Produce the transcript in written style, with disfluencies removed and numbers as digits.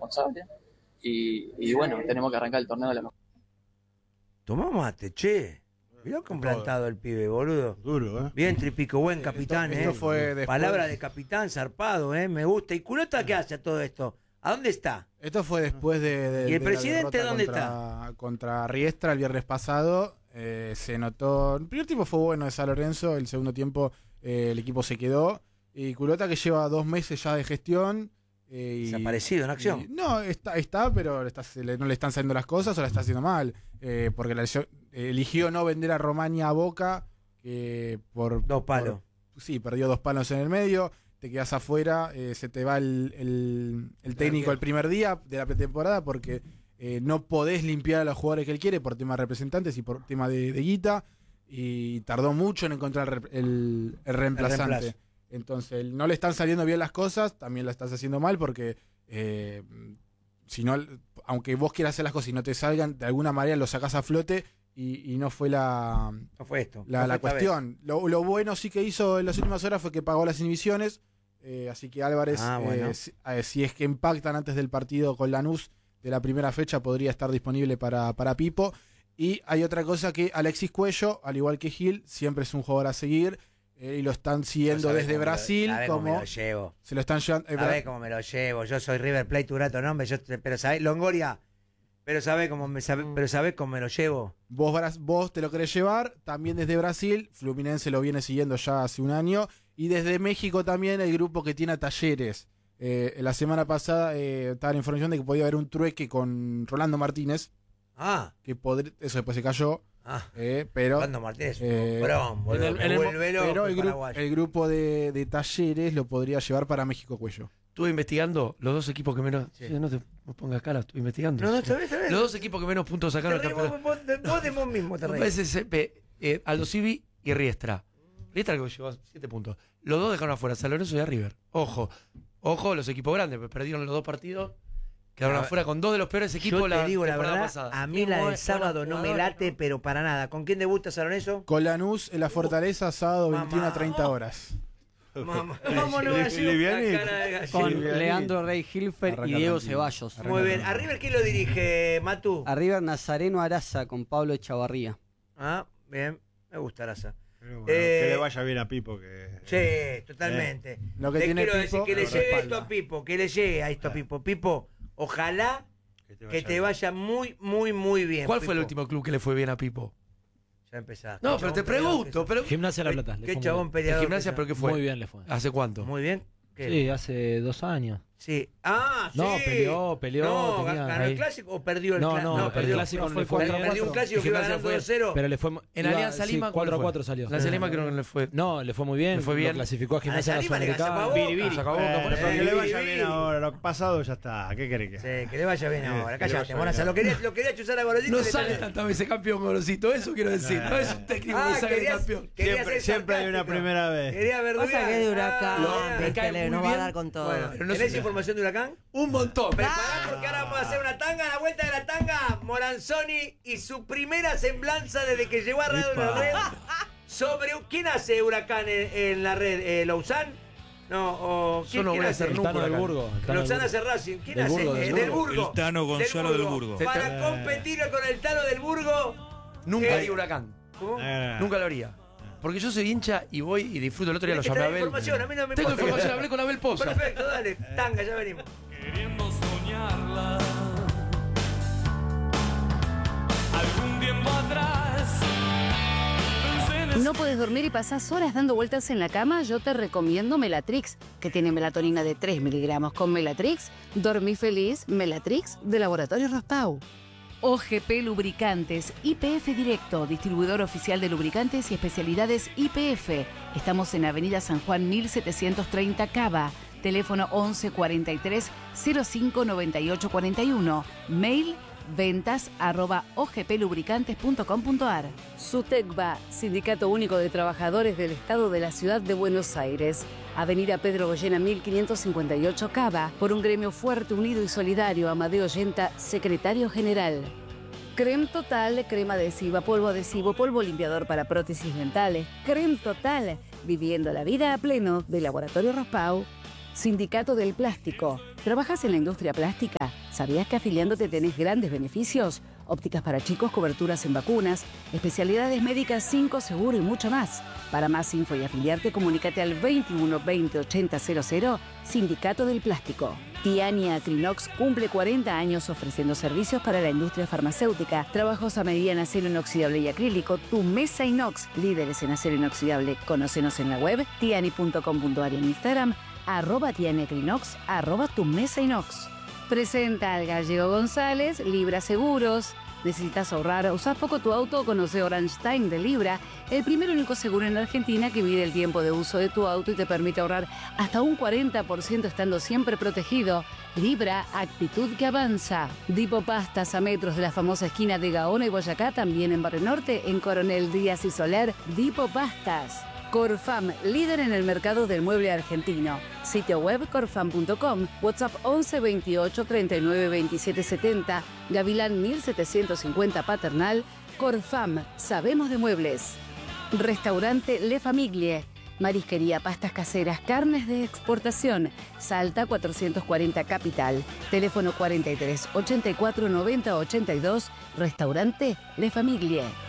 responsable. Y bueno, tenemos que arrancar el torneo de la mejor. Tomá mate, che. Mirá cómo plantado el pibe, boludo. Duro, ¿eh? Bien, Tripico, buen capitán, esto fue después... Palabra de capitán, zarpado, me gusta. ¿Y Culota qué hace a todo esto? ¿A dónde está? Esto fue después de ¿Y el de presidente la dónde está? Contra Riestra el viernes pasado. Se notó. El primer tiempo fue bueno de San Lorenzo. El segundo tiempo el equipo se quedó. Y Culota, que lleva 2 meses ya de gestión. Desaparecido en acción. No, está pero no le están saliendo las cosas o la está haciendo mal. Porque eligió no vender a Romagna a Boca. Por 2 palos. Sí, perdió 2 palos en el medio. Te quedas afuera, se te va el técnico el primer día de la pretemporada porque no podés limpiar a los jugadores que él quiere por tema de representantes y por tema de guita, y tardó mucho en encontrar el reemplazante. Entonces no le están saliendo bien las cosas, también la estás haciendo mal porque si no, aunque vos quieras hacer las cosas y no te salgan, de alguna manera lo sacás a flote. Y no fue la cuestión. Lo bueno sí que hizo en las últimas horas fue que pagó las inhibiciones. Así que Álvarez, bueno. Si es que impactan antes del partido con Lanús de la primera fecha, podría estar disponible para Pipo. Y hay otra cosa, que Alexis Cuello, al igual que Gil, siempre es un jugador a seguir. Y lo están siguiendo desde Brasil. ¿Cómo me lo llevo? Se lo están llevando. ¿Sabés cómo me lo llevo? Yo soy River Plate, tu grato nombre. Pero ¿sabés? Longoria. Pero ¿sabés cómo me lo llevo? Vos te lo querés llevar, también desde Brasil. Fluminense lo viene siguiendo ya hace un año. Y desde México también el grupo que tiene a Talleres. La semana pasada estaba la información de que podía haber un trueque con Rolando Martínez. Que eso después se cayó. Pero Rolando Martínez es un pero el grupo de Talleres lo podría llevar para México Cuello. Estuve investigando los 2 equipos que menos. Sí. No te pongas cara, estuve investigando. No, está bien. Los 2 equipos que menos puntos sacaron. Vos de vos mismo te reís. Aldo Civi y Riestra. Riestra que llevó 7 puntos. Los 2 dejaron afuera, San Lorenzo y a River. Ojo, los equipos grandes, perdieron los 2 partidos. Quedaron afuera con 2 de los peores equipos. Yo te digo la verdad, pasada. a mí la del sábado no me late, pero para nada. ¿Con quién debuta San Lorenzo? Con Lanús en la Fortaleza, sábado 21 a 30 horas. Con Leandro Rey Hilfer y Diego Ceballos. Muy bien. ¿A River quién lo dirige, Matu? A River Nazareno Araza con Pablo Echavarría. Bien. Me gusta Araza. Bueno, que le vaya bien a Pipo. Sí, totalmente. Lo que quiero Pipo, decir que le llegue esto a Pipo. Que le llegue a esto a Pipo. Pipo, ojalá que te vaya muy, muy, muy bien. ¿Cuál Pipo? fue el último club que le fue bien a Pipo? Ya empezaste. No, pero te pregunto. Gimnasia La Plata. ¿Qué chabón peleador? Gimnasia, pero ¿qué fue? Muy bien le fue. ¿Hace cuánto? Muy bien. Sí, hace 2 años. Sí. No, sí. peleó. No, ¿ganó el clásico o perdió el clásico? No, perdió el clásico. Perdió un clásico que iba ganando 2-0. Pero le fue. En Alianza Lima, 4-4 salió. En Alianza Lima creo que le fue. No, le fue muy bien. Le fue bien. Lo clasificó a Gimnasia la Sudamericana. Biribiri. Que le vaya bien ahora. Lo pasado ya está. ¿Qué querés que? Sí, que le vaya bien ahora. Cállate, Monaza. Lo quería chuzar a Gorosito. No sale tantas veces campeón Gorosito. Eso quiero decir. No es un técnico que sale campeón. Siempre hay una primera vez. Quería verdurar. Pasa que es de Huracán. No va a dar con todo. ¿Tenés información de Huracán? Un montón. Prepará porque ahora vamos a hacer una tanga, la vuelta de la tanga. Moranzoni y su primera semblanza desde que llegó a Radio La Red sobre ¿quién hace Huracán en la red? ¿Lausanne? No, yo no voy a hacer nunca. Del Burgo. Lausanne hace Racing. ¿Quién hace? Del Burgo. El Tano Gonzalo del Burgo. Para competir con el Tano del Burgo. Nunca haría Huracán. ¿Cómo? Nunca lo haría. Porque yo soy hincha y voy y disfruto. El otro día lo llamé a Abel. Información, a mí no me Tengo información, hablé con Abel Poza. Perfecto, dale. Tanga, ya venimos. Queriendo soñarla algún tiempo atrás. ¿No puedes dormir y pasás horas dando vueltas en la cama? Yo te recomiendo Melatrix, que tiene melatonina de 3 miligramos. Con Melatrix, dormí feliz. Melatrix, de Laboratorio Rospau. OGP Lubricantes, YPF Directo, distribuidor oficial de lubricantes y especialidades YPF. Estamos en Avenida San Juan 1730 Cava. Teléfono 11 43 05 98 41. Mail ventas@ogplubricantes.com.ar. SUTECBA, Sindicato Único de Trabajadores del Estado de la Ciudad de Buenos Aires. Avenida Pedro Goyena 1558 Cava. Por un gremio fuerte, unido y solidario. Amadeo Yenta, Secretario General. Creme Total, crema adhesiva, polvo limpiador para prótesis dentales. Creme Total, viviendo la vida a pleno, de Laboratorio Rospau. Sindicato del Plástico. ¿Trabajas en la industria plástica? ¿Sabías que afiliándote tenés grandes beneficios? Ópticas para chicos, coberturas en vacunas, especialidades médicas 5 seguro y mucho más. Para más info y afiliarte, comunícate al 21 20 80 00, Sindicato del Plástico. Tiani Acrinox cumple 40 años ofreciendo servicios para la industria farmacéutica, trabajos a medida en acero inoxidable y acrílico, Tu Mesa Inox, líderes en acero inoxidable. Conócenos en la web, tiani.com.ar y en Instagram, @tianiacrinox, @Tu Mesa Inox. Presenta al Gallego González, Libra Seguros. ¿Necesitas ahorrar? ¿Usás poco tu auto? Conoce Orange Time de Libra, el primer y único seguro en Argentina que mide el tiempo de uso de tu auto y te permite ahorrar hasta un 40% estando siempre protegido. Libra, actitud que avanza. Dipo Pastas, a metros de la famosa esquina de Gaona y Boyacá, también en Barrio Norte, en Coronel Díaz y Soler, Dipo Pastas. Corfam, líder en el mercado del mueble argentino. Sitio web corfam.com, WhatsApp 11 28 39 27 70, Gavilán 1750 Paternal. Corfam, sabemos de muebles. Restaurante Le Famiglie, marisquería, pastas caseras, carnes de exportación. Salta 440 Capital. Teléfono 43 84 90 82. Restaurante Le Famiglie.